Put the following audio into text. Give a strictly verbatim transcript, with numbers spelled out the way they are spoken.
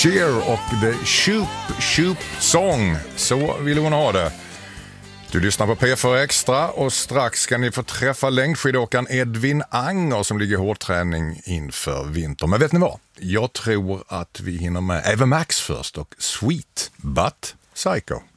Cher och The Shoop Shoop Song. Så vill hon ha det. Du lyssnar på P fyra Extra och strax ska ni få träffa längdskidåkaren Edvin Anger som ligger i hårdträning inför vintern. Men vet ni vad? Jag tror att vi hinner med Eva Max först och Sweet But Psycho.